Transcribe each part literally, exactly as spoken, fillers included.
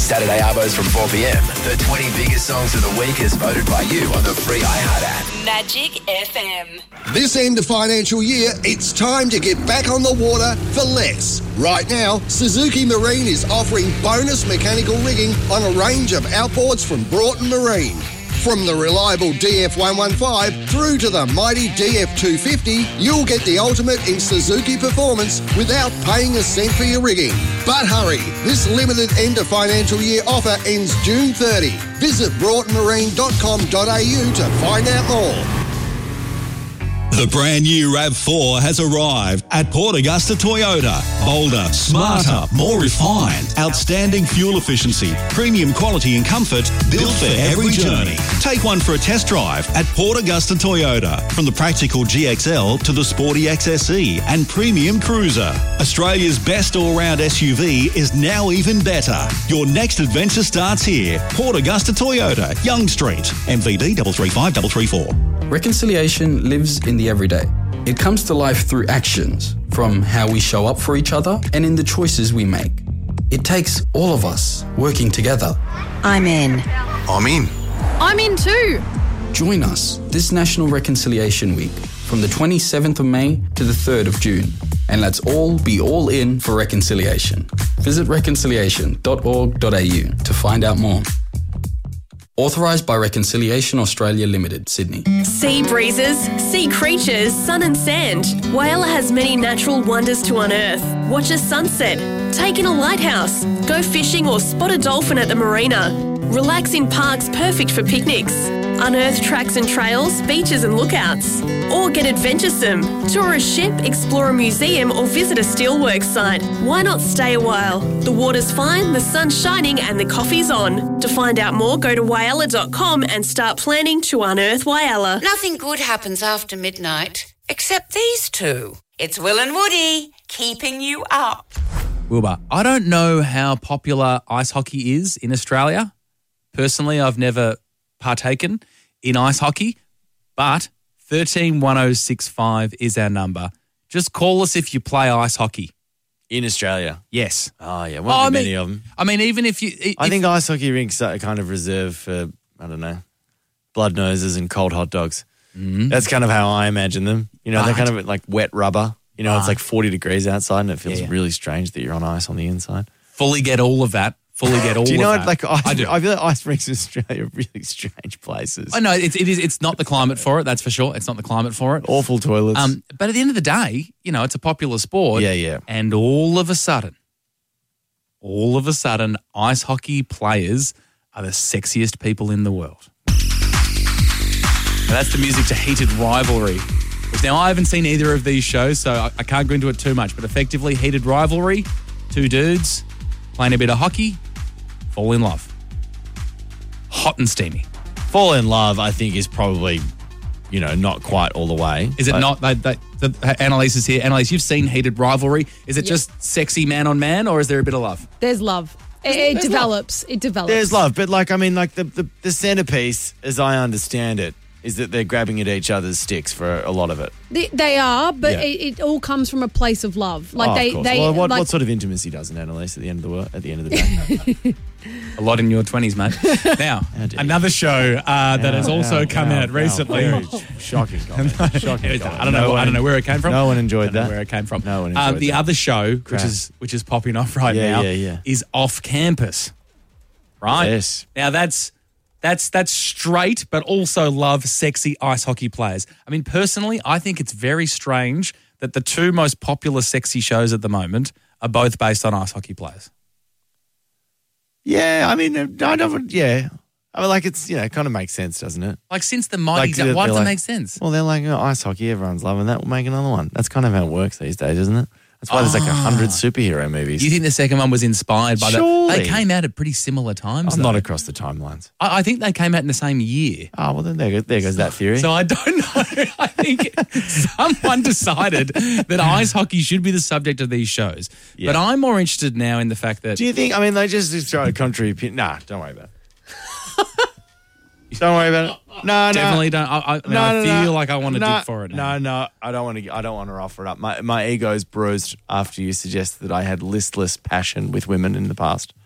Saturday Arbos from four p.m. The twenty biggest songs of the week as voted by you on the free iHeart app. Magic F M. This end of financial year, it's time to get back on the water for less. Right now, Suzuki Marine is offering bonus mechanical rigging on a range of outboards from Broughton Marine. From the reliable D F one fifteen through to the mighty D F two fifty, you'll get the ultimate in Suzuki performance without paying a cent for your rigging. But hurry, this limited end of financial year offer ends June thirtieth. Visit broughton marine dot com dot a u to find out more. The brand new RAV four has arrived at Port Augusta Toyota. Bolder, smarter, more refined, outstanding fuel efficiency, premium quality and comfort, built for every journey. Take one for a test drive at Port Augusta Toyota. From the practical G X L to the sporty X S E and premium cruiser. Australia's best all-round S U V is now even better. Your next adventure starts here. Port Augusta Toyota, Young Street, M V D three three five three three four. Reconciliation lives in the everyday. It comes to life through actions, from how we show up for each other and in the choices we make. It takes all of us working together. I'm in. I'm in. I'm in too. Join us this National Reconciliation Week from the twenty-seventh of May to the third of June. And let's all be all in for reconciliation. Visit reconciliation dot org dot a u to find out more. Authorised by Reconciliation Australia Limited, Sydney. Sea breezes, sea creatures, sun and sand. Whyalla has many natural wonders to unearth. Watch a sunset, take in a lighthouse, go fishing or spot a dolphin at the marina. Relax in parks perfect for picnics. Unearth tracks and trails, beaches and lookouts. Or get adventuresome. Tour a ship, explore a museum or visit a steelworks site. Why not stay a while? The water's fine, the sun's shining and the coffee's on. To find out more, go to whyalla dot com and start planning to unearth Whyalla. Nothing good happens after midnight, except these two. It's Will and Woody, keeping you up. Wilbur, I don't know how popular ice hockey is in Australia. Personally, I've never partaken in ice hockey, but thirteen one oh six five is our number. Just call us if you play ice hockey. In Australia? Yes. Oh, yeah. Oh, Won't I be mean, many of them. I mean, even if you... If, I think ice hockey rinks are kind of reserved for, I don't know, blood noses and cold hot dogs. Mm-hmm. That's kind of how I imagine them. You know, But- they're kind of like wet rubber. You know, it's But- like forty degrees outside and it feels Yeah. really strange that you're on ice on the inside. fully get all of that. Fully get all of that. Do you know what, like, ice, I do. I feel like ice rinks in Australia are really strange places. I know it's it is it's not the climate for it, that's for sure. It's not the climate for it. Awful toilets. Um, but at the end of the day, you know, it's a popular sport. Yeah, yeah. And all of a sudden, all of a sudden, ice hockey players are the sexiest people in the world. Now, that's the music to Heated Rivalry. Now, I haven't seen either of these shows, so I, I can't go into it too much, but effectively, Heated Rivalry, two dudes playing a bit of hockey, fall in love. Hot and steamy. Fall in love, I think, is probably, you know, not quite all the way. Is it but- not? They, they, the, Annalise is here. Annalise, you've seen Heated Rivalry. Is it Yep. just sexy man on man, or is there a bit of love? There's love. It, it There's develops. It develops. There's love, but like, I mean, like the, the, the centerpiece, as I understand it, is that they're grabbing at each other's sticks for a lot of it. They, they are, but Yeah. it, it all comes from a place of love. Like Oh, they, of course. they. well, what, like, what sort of intimacy doesn't Annalise at the end of the world, at the end of the day? A lot in your twenties, mate. Now, another show uh, that has also come out recently. Very shocking comment. Shocking I comment. don't know. No I one- don't know where it came from. No one enjoyed I don't know that. where it came from. No one Um, enjoyed the that. other show, which Crap. is which is popping off right Yeah, now, yeah, yeah. is Off Campus. Right. Yes. Now that's that's that's straight, but also love sexy ice hockey players. I mean, personally, I think it's very strange that the two most popular sexy shows at the moment are both based on ice hockey players. Yeah, I mean, I don't, yeah. I mean, like, it's, you know, it kind of makes sense, doesn't it? Like since the mighty, Like, da- they're why does it like- make sense? Well, they're like, oh, ice hockey, everyone's loving that. We'll make another one. That's kind of how it works these days, isn't it? That's why there's like a hundred superhero movies. Do you think the second one was inspired by Surely. that? They came out at pretty similar times. I'm though. not across the timelines. I, I think they came out in the same year. Oh, well, then there, go- there goes that theory. So I don't know. I think someone decided that ice hockey should be the subject of these shows. Yeah. But I'm more interested now in the fact that... Do you think, I mean, they just, just throw a contrary opinion. Nah, don't worry about it. Don't worry about it. No, no. Definitely don't. I, I, I, mean, No, I no, feel no. like I want to no, dig for it now. No, no, I don't want to. I don't want to offer it up. My my ego's bruised after you suggested that I had listless passion with women in the past.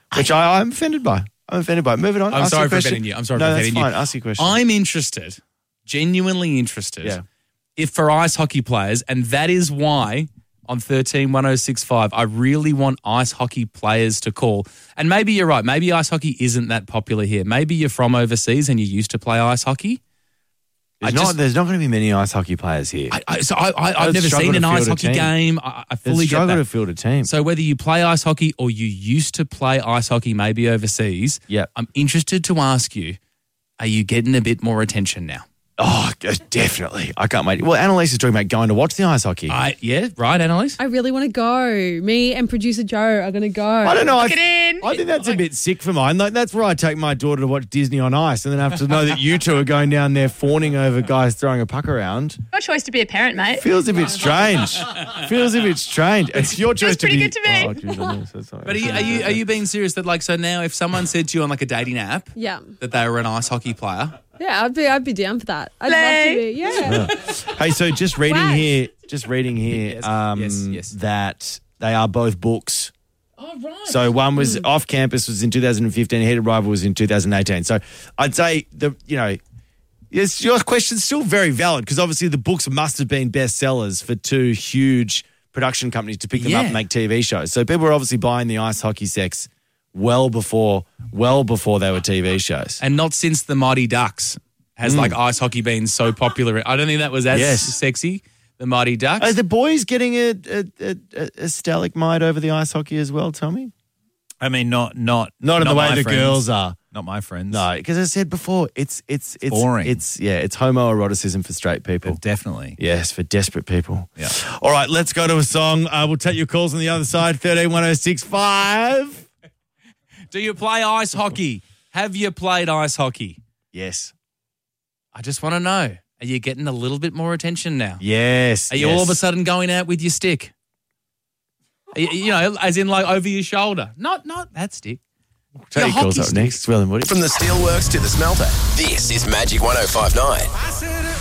which I, I'm offended by. I'm offended by. Moving on. I'm Ask sorry your for question. offending you. I'm sorry no, for that's offending fine. you. Ask your question. I'm interested, genuinely interested, Yeah. if for ice hockey players, and that is why on thirteen one oh six five, I really want ice hockey players to call. And maybe you're right. Maybe ice hockey isn't that popular here. Maybe you're from overseas and you used to play ice hockey. There's, I not, just- there's not going to be many ice hockey players here. I, I, so I, I, I've I'd never struggle seen to an ice field a hockey team. game. I, I fully There's get struggle that. to field a team. So whether you play ice hockey or you used to play ice hockey, maybe overseas, Yep. I'm interested to ask you, are you getting a bit more attention now? Oh, definitely. I can't wait. Well, Annalise is talking about going to watch the ice hockey. I, yeah, right, Annalise? I really want to go. Me and producer Joe are going to go. I don't know. I, Get in. I think that's a bit sick for mine. Like, that's where I take my daughter to watch Disney on Ice and then have to know that you two are going down there fawning over guys throwing a puck around. Your choice to be a parent, mate. Feels a bit strange. Feels a bit strange. It's your choice Feels pretty to be. good to me. Oh, geez, I know, so sorry. But are you, are you are you being serious that like so now if someone said to you on like a dating app Yeah. that they were an ice hockey player, Yeah, I'd be I'd be down for that. I'd love to be. Yeah. Hey, so just reading Wow. here, just reading here, Yes, um, yes, yes. that they are both books. oh right, So one was off campus was in two thousand fifteen, Heated Rival was in two thousand eighteen. So I'd say the you know, yes, your question's still very valid because obviously the books must have been bestsellers for two huge production companies to pick them up Yeah. and make T V shows. So people were obviously buying the ice hockey sex well before, well before they were T V shows. and not since the Mighty Ducks has like ice hockey been so popular. I don't think that was as Yes. sexy. The Mighty Ducks. Are the boys getting a, a, a, a stalagmite over the ice hockey as well, Tommy? I mean, not not Not in the way my the friends. girls are. Not my friends. No, because I said before, it's it's it's boring. It's yeah, it's homoeroticism for straight people. Definitely. Yes, for desperate people. Yeah. All right, let's go to a song. Uh, we'll take your calls on the other side. Thirteen one zero six five. Do you play ice hockey? Have you played ice hockey? Yes. I just want to know. Are you getting a little bit more attention now? Yes. Are you yes. all of a sudden going out with your stick? Are you, you know, as in like over your shoulder. Not not that stick. Take your your calls hockey up stick. next. Will and Woody. From the steelworks to the smelter, this is Magic one oh five nine.